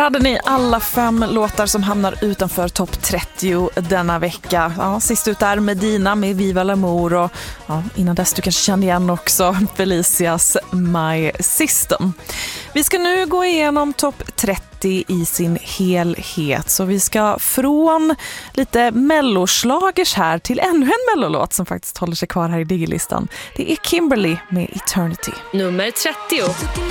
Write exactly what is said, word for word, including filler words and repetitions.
hade ni alla fem låtar som hamnar utanför topp trettio denna vecka. Ja, sist ut är Medina med Viva l'Amour och ja, innan dess du kanske kände igen också Felicias My System. Vi ska nu gå igenom topp trettio i sin helhet, så vi ska från lite melloslagers här till ännu en mellolåt som faktiskt håller sig kvar här i digilistan. Det är Kimberly med Eternity. Nummer trettio.